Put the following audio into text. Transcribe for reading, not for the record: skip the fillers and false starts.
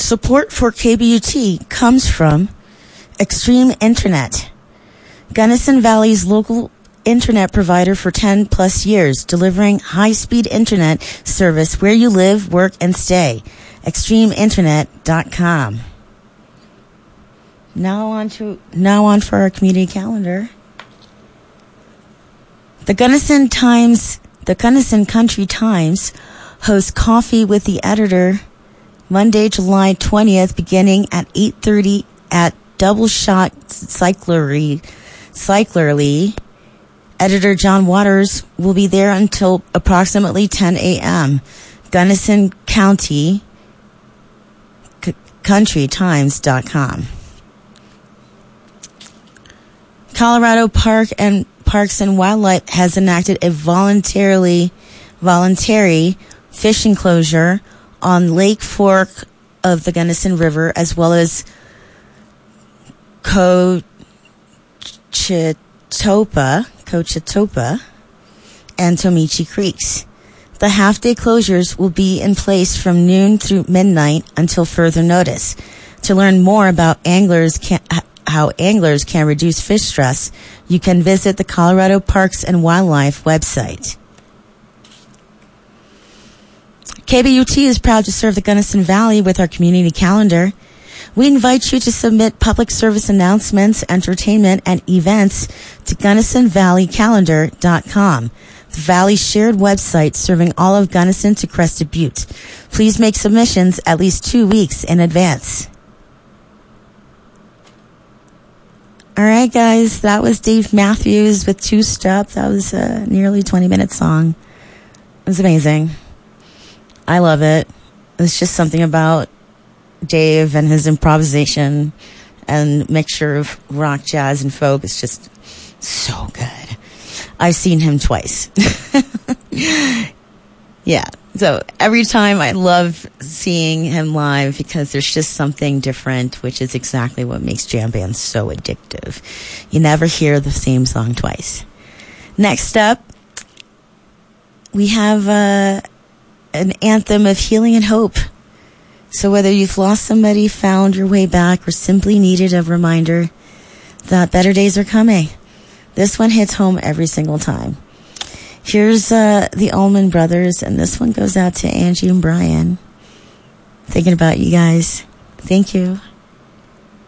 Support for KBUT comes from Extreme Internet, Gunnison Valley's local internet provider for 10 plus years, delivering high-speed internet service where you live, work, and stay. ExtremeInternet.com. Now on for our community calendar. The Gunnison Country Times hosts Coffee with the Editor Monday, July 20th, beginning at 8:30 at Double Shot Cyclery. Editor John Waters will be there until approximately 10 a.m. Gunnison County CountryTimes.com. Colorado Parks and Wildlife has enacted a voluntary fishing closure on Lake Fork of the Gunnison River, as well as Cochetopa and Tomichi Creeks. The half-day closures will be in place from noon through midnight until further notice. To learn more about how anglers can reduce fish stress, you can visit the Colorado Parks and Wildlife website. KBUT is proud to serve the Gunnison Valley with our community calendar. We invite you to submit public service announcements, entertainment, and events to GunnisonValleyCalendar.com, the Valley's shared website serving all of Gunnison to Crested Butte. Please make submissions at least 2 weeks in advance. All right, guys, that was Dave Matthews with Two Step. That was a nearly 20-minute song. It was amazing. I love it. It's just something about Dave and his improvisation and mixture of rock, jazz, and folk. It's just so good. I've seen him twice. Yeah. So every time I love seeing him live because there's just something different, which is exactly what makes jam bands so addictive. You never hear the same song twice. Next up, we have an anthem of healing and hope. So whether you've lost somebody, found your way back, or simply needed a reminder that better days are coming, this one hits home every single time. Here's the Allman Brothers, and this one goes out to Angie and Brian. Thinking about you guys. Thank you.